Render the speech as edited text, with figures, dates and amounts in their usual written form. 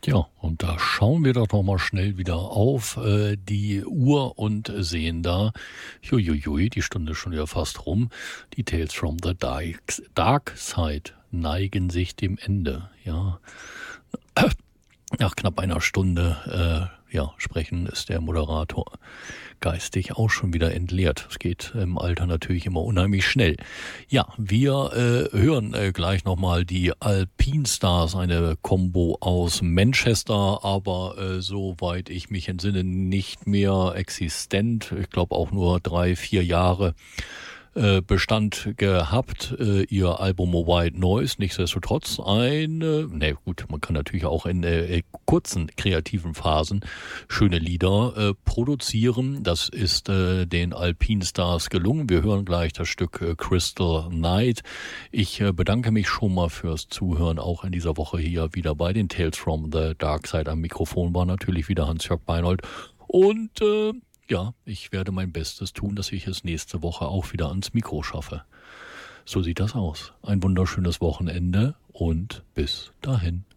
Ja, und da schauen wir doch noch mal schnell wieder auf die Uhr und sehen da, juiuiui, die Stunde ist schon wieder fast rum. Die Tales from the Dark Side neigen sich dem Ende. Ja, nach knapp einer Stunde sprechen ist der Moderator geistig auch schon wieder entleert. Es geht im Alter natürlich immer unheimlich schnell. Ja, wir hören gleich nochmal die Alpine Stars, eine Combo aus Manchester, aber soweit ich mich entsinne, nicht mehr existent. Ich glaube auch nur 3-4 Jahre Bestand gehabt, ihr Album White Noise, nichtsdestotrotz gut, man kann natürlich auch in kurzen kreativen Phasen schöne Lieder produzieren. Das ist den Alpine Stars gelungen. Wir hören gleich das Stück Crystal Night. Ich bedanke mich schon mal fürs Zuhören, auch in dieser Woche hier wieder bei den Tales from the Dark Side. Am Mikrofon war natürlich wieder Hans-Jörg Beinold und ja, ich werde mein Bestes tun, dass ich es nächste Woche auch wieder ans Mikro schaffe. So sieht das aus. Ein wunderschönes Wochenende und bis dahin.